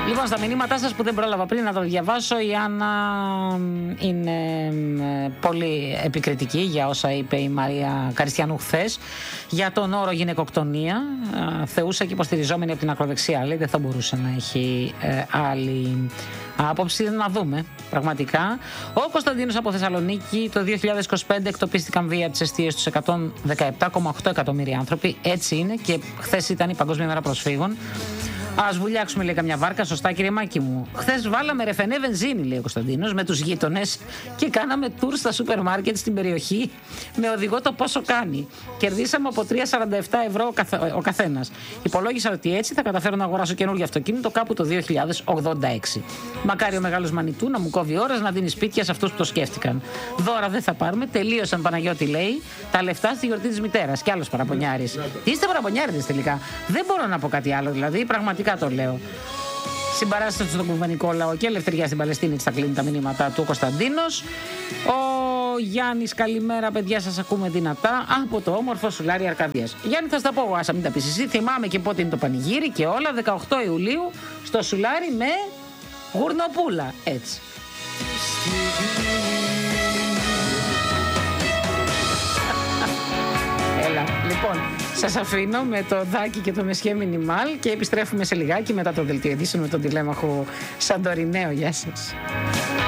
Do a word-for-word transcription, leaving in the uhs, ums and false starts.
Λοιπόν, στα μηνύματά σας που δεν πρόλαβα πριν να το διαβάσω, η Άννα είναι πολύ επικριτική για όσα είπε η Μαρία Καριστιανού χθες για τον όρο γυναικοκτονία. Θεούσα και υποστηριζόμενη από την ακροδεξιά, λέει, δεν θα μπορούσε να έχει ε, άλλη άποψη. Να δούμε πραγματικά. Ο Κωνσταντίνος από Θεσσαλονίκη, το δύο χιλιάδες είκοσι πέντε εκτοπίστηκαν βία από τις εστίες τους εκατόν δεκαεπτά κόμμα οκτώ εκατομμύρια άνθρωποι. Έτσι είναι, και χθες ήταν η Παγκόσμια Μέρα Προσφύγων. Ας βουλιάξουμε, λέει, καμιά βάρκα. Σωστά, κύριε Μάκη μου. Χθες βάλαμε ρεφενέ βενζίνη, λέει ο Κωνσταντίνος, με τους γείτονες και κάναμε τουρ στα σούπερ μάρκετ στην περιοχή με οδηγό το πόσο κάνει. Κερδίσαμε από τρία σαράντα επτά ευρώ ο καθένας. Υπολόγισα ότι έτσι θα καταφέρω να αγοράσω καινούργιο αυτοκίνητο κάπου το δύο χιλιάδες ογδόντα έξι. Μακάρι ο μεγάλος Μανιτού να μου κόβει ώρες να δίνει σπίτια σε αυτούς που το σκέφτηκαν. Δώρα δεν θα πάρουμε. Τελείωσαν, Παναγιώτη, λέει, τα λεφτά στη γιορτή της μητέρας. Κι άλλος παραπονιάρης. Είστε παραπονιάριδες τελικά. Δεν μπορώ να πω κάτι άλλο, δηλαδή, πραγματικά το λέω. Συμπαράσταση στον κουβανικό λαό και ελευθερία στην Παλαιστίνη, θα κλείνει τα μηνύματά του ο Κωνσταντίνος. Ο Γιάννης, καλημέρα, παιδιά, σας ακούμε δυνατά από το όμορφο Σουλάρι Αρκαδίας. Γιάννη, θα στα πω εγώ, άσα μην τα πεις εσύ. Θυμάμαι και πότε είναι το πανηγύρι και όλα. δεκαοκτώ Ιουλίου στο Σουλάρι με γουρνοπούλα. Έτσι. Έλα, λοιπόν, σας αφήνω με το Δάκη και το Μεσχέ Μινιμάλ και επιστρέφουμε σε λιγάκι μετά το δελτίο ειδήσεων με τον τηλέμαχο Σαντορινέο. Γεια σας.